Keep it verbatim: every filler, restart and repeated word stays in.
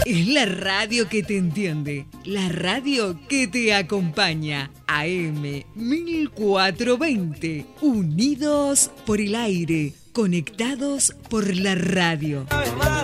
Es la radio que te entiende, la radio que te acompaña. A M mil cuatrocientos veinte, unidos por el aire, conectados por la radio.